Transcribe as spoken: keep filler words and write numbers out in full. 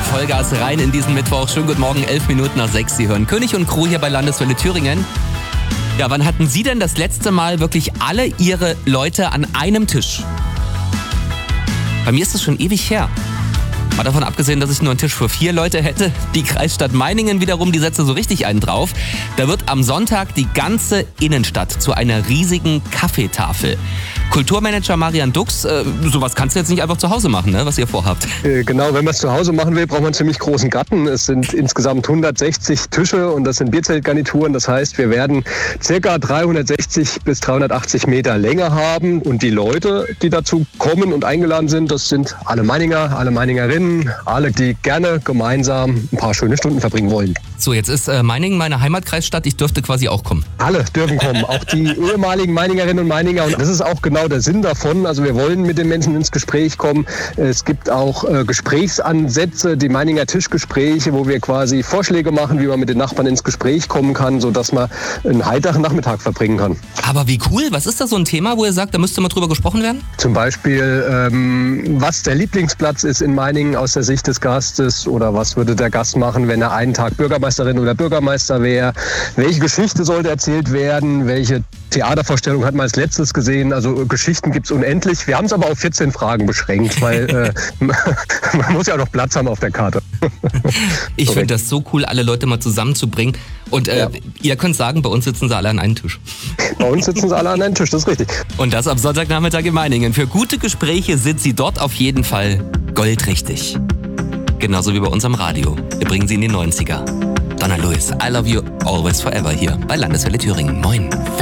Vollgas rein in diesen Mittwoch. Schönen guten Morgen, elf Minuten nach sechs. Sie hören König und Crew hier bei Landeswelle Thüringen. Ja, wann hatten Sie denn das letzte Mal wirklich alle Ihre Leute an einem Tisch? Bei mir ist das schon ewig her. Mal davon abgesehen, dass ich nur einen Tisch für vier Leute hätte. Die Kreisstadt Meiningen wiederum, die setzt so richtig einen drauf. Da wird am Sonntag die ganze Innenstadt zu einer riesigen Kaffeetafel. Kulturmanager Marian Dux, äh, sowas kannst du jetzt nicht einfach zu Hause machen, ne, was ihr vorhabt. Äh, genau, wenn man es zu Hause machen will, braucht man einen ziemlich großen Garten. Es sind insgesamt hundertsechzig Tische und das sind Bierzeltgarnituren. Das heißt, wir werden ca. dreihundertsechzig bis dreihundertachtzig Meter Länge haben. Und die Leute, die dazu kommen und eingeladen sind, das sind alle Meininger, alle Meiningerinnen, alle, die gerne gemeinsam ein paar schöne Stunden verbringen wollen. So, jetzt ist äh, Meiningen meine Heimatkreisstadt. Ich dürfte quasi auch kommen. Alle dürfen kommen, auch die ehemaligen Meiningerinnen und Meininger. Und das ist auch genau der Sinn davon. Also wir wollen mit den Menschen ins Gespräch kommen. Es gibt auch äh, Gesprächsansätze, die Meininger Tischgespräche, wo wir quasi Vorschläge machen, wie man mit den Nachbarn ins Gespräch kommen kann, sodass man einen heiteren Nachmittag verbringen kann. Aber wie cool, was ist da so ein Thema, wo ihr sagt, da müsste mal drüber gesprochen werden? Zum Beispiel, ähm, was der Lieblingsplatz ist in Meiningen aus der Sicht des Gastes oder was würde der Gast machen, wenn er einen Tag Bürgermeisterin oder Bürgermeister wäre? Welche Geschichte sollte erzählt werden? Welche Theatervorstellung hat man als letztes gesehen? Also Geschichten gibt es unendlich. Wir haben es aber auf vierzehn Fragen beschränkt, weil äh, man muss ja auch noch Platz haben auf der Karte. Ich finde das so cool, alle Leute mal zusammenzubringen. Und äh, ja. Ihr könnt sagen, bei uns sitzen sie alle an einem Tisch. Bei uns sitzen sie alle an einem Tisch, das ist richtig. Und das am Sonntagnachmittag in Meiningen. Für gute Gespräche sind Sie dort auf jeden Fall goldrichtig. Genauso wie bei uns am Radio. Wir bringen Sie in die neunziger. Donna Lewis, I love you always forever hier bei Landeswelle Thüringen. Moin.